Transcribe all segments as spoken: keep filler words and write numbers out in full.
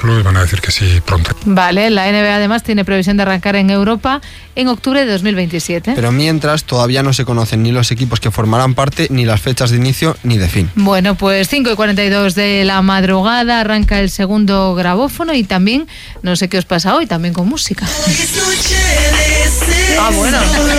espectáculo y van a decir que sí pronto. Vale, la N B A además tiene previsión de arrancar en Europa en octubre de dos mil veintisiete. Pero mientras todavía no se conocen ni los equipos que formarán parte, ni las fechas de inicio ni de fin. Bueno, pues cinco y cuarenta y dos de la madrugada arranca el segundo grabófono y también, no sé qué os pasa hoy, también con música. Ah, bueno.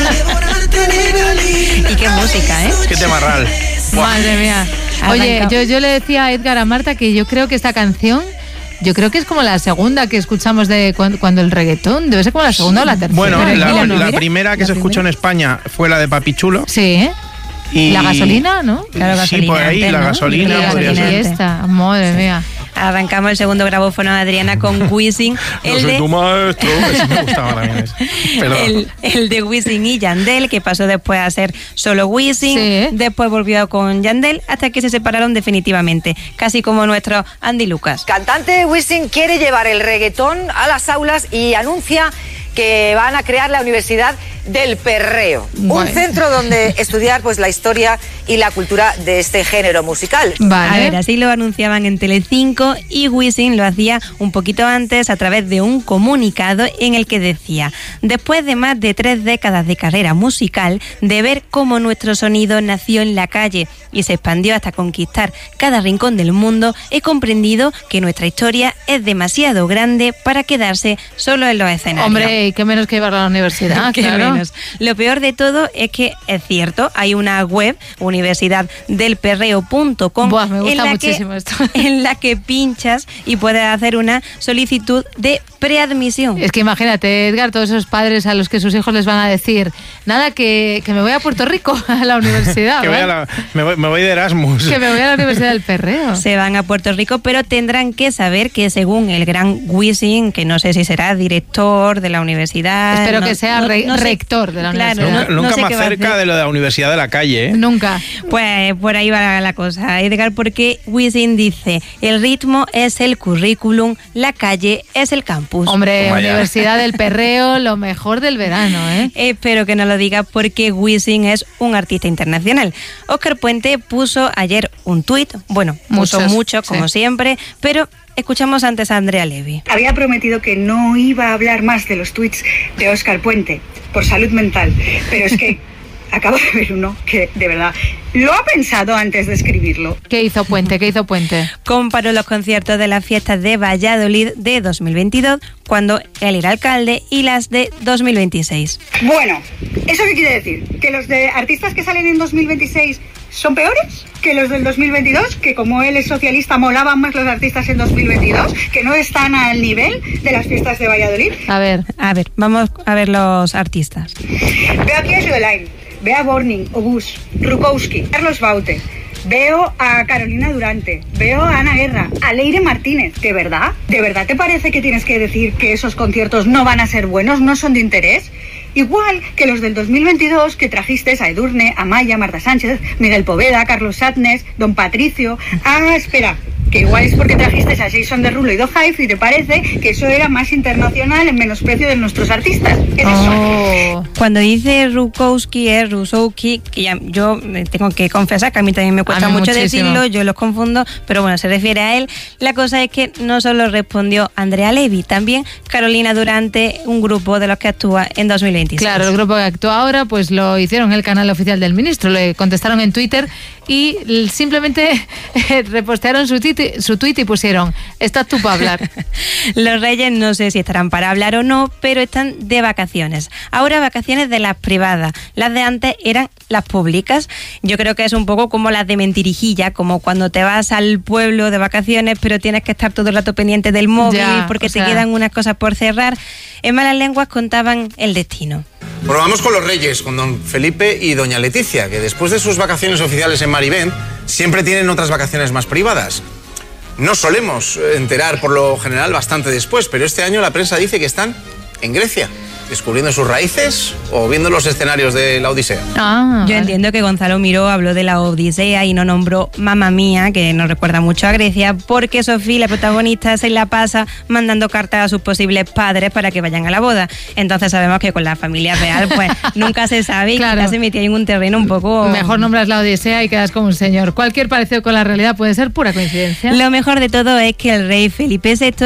Y qué música, ¿eh? Qué tema real. Madre mía. Oye, yo, yo le decía a Edgar, a Marta, que yo creo que esta canción, yo creo que es como la segunda que escuchamos de cuando, cuando el reggaetón, debe ser como la segunda o la tercera. Bueno, la, la, la primera que la se primera. escuchó en España fue la de Papi Chulo. Sí, ¿eh? Y la gasolina, ¿no? Claro, sí, por ahí, antes, la ¿no? gasolina La podría gasolina y ser. esta, madre Sí. mía. Arrancamos el segundo grabófono de Adriana con Wisin. No el, soy de, tu maestro. Ese me gustaba también. Ese. Perdón. el, el de Wisin y Yandel, que pasó después a ser solo Wisin. Sí. Después volvió con Yandel hasta que se separaron definitivamente. Casi como nuestro Andy Lucas. Cantante Wisin quiere llevar el reggaetón a las aulas y anuncia que van a crear la Universidad del Perreo, Bueno. un centro donde estudiar pues la historia y la cultura de este género musical. Vale. A ver, así lo anunciaban en Telecinco y Wisin lo hacía un poquito antes a través de un comunicado en el que decía: después de más de tres décadas de carrera musical, de ver cómo nuestro sonido nació en la calle y se expandió hasta conquistar cada rincón del mundo, he comprendido que nuestra historia es demasiado grande para quedarse solo en los escenarios. Hombre, qué menos que llevarlo a la universidad, Qué claro. menos. Lo peor de todo es que es cierto, hay una web, universidad del perreo punto com, Buah, me gusta en la muchísimo que, esto. en la que pinchas y puedes hacer una solicitud de preadmisión. Es que imagínate, Edgar, todos esos padres a los que sus hijos les van a decir, nada, que, que me voy a Puerto Rico a la universidad, Que voy a ¿vale? la- me, voy, me voy de Erasmus. Que me voy a la Universidad del Perreo. Se van a Puerto Rico, pero tendrán que saber que según el gran Wisin, que no sé si será director de la universidad... Espero no- que sea no- re- no sé- rector de la claro, universidad. no- Nunca, no sé nunca qué más va a cerca hacer. de lo de la Universidad de la Calle, ¿eh? Nunca. Pues por ahí va la cosa, Edgar, porque Wisin dice: el ritmo es el currículum, la calle es el campus. Hombre, Toma ya. Universidad del Perreo, lo mejor del verano, ¿eh? Espero que no lo diga porque Wisin es un artista internacional. Óscar Puente puso ayer un tuit, bueno, puso Muchos, mucho, sí. como siempre, pero escuchamos antes a Andrea Levy. Había prometido que no iba a hablar más de los tweets de Óscar Puente por salud mental, pero es que acabo de ver uno que de verdad lo ha pensado antes de escribirlo. ¿Qué hizo Puente? ¿Qué hizo Puente? Comparó los conciertos de las fiestas de Valladolid de dos mil veintidós, cuando él era alcalde, y las de dos mil veintiséis. Bueno, ¿eso qué quiere decir? ¿Que los de artistas que salen en dos mil veintiséis son peores que los del dos mil veintidós? ¿Que como él es socialista molaban más los artistas en dos mil veintidós? ¿Que no están al nivel de las fiestas de Valladolid? A ver. A ver, vamos a ver los artistas. Veo aquí a Jodeline, veo a Borning, Obús, Rukowski, Carlos Baute, veo a Carolina Durante, veo a Ana Guerra, a Leire Martínez. ¿De verdad? ¿De verdad te parece que tienes que decir que esos conciertos no van a ser buenos, no son de interés? Igual que los del dos mil veintidós que trajiste a Edurne, a Maya, Marta Sánchez, Miguel Poveda, Carlos Satnes, Don Patricio. Ah, espera, que igual es porque trajiste a Jason Derulo y Do Hive y te parece que eso era más internacional en menosprecio de nuestros artistas. ¿Es eso? Oh. Cuando dice Rukowski es Rusowski, que ya, yo me tengo que confesar que a mí también me cuesta A mí mucho muchísimo. decirlo, yo los confundo, pero bueno, se refiere a él. La cosa es que no solo respondió Andrea Levy, también Carolina Durante, un grupo de los que actúa en dos mil veintiséis. Claro, el grupo que actúa ahora, pues lo hicieron en el canal oficial del ministro, le contestaron en Twitter y l- simplemente eh, repostearon su tweet, su tweet y pusieron, estás tú para hablar. Los Reyes no sé si estarán para hablar o no, pero están de vacaciones. Ahora vacaciones de las privadas. Las de antes eran las públicas. Yo creo que es un poco como las de mentirijilla, como cuando te vas al pueblo de vacaciones, pero tienes que estar todo el rato pendiente del móvil Ya, porque o te sea. quedan unas cosas por cerrar. En Malas Lenguas contaban el destino. Bueno, vamos con los Reyes, con don Felipe y doña Leticia, que después de sus vacaciones oficiales en Marivent, siempre tienen otras vacaciones más privadas. No solemos enterar por lo general bastante después, pero este año la prensa dice que están en Grecia, descubriendo sus raíces o viendo los escenarios de la Odisea. Ah, Yo vale. entiendo que Gonzalo Miró habló de la Odisea y no nombró Mamma Mía, que nos recuerda mucho a Grecia, porque Sofía, la protagonista, se la pasa mandando cartas a sus posibles padres para que vayan a la boda. Entonces sabemos que con la familia real pues nunca se sabe y Claro. quizás se metía en un terreno un poco... Mejor nombras la Odisea y quedas como un señor. Cualquier parecido con la realidad puede ser pura coincidencia. Lo mejor de todo es que el rey Felipe sexto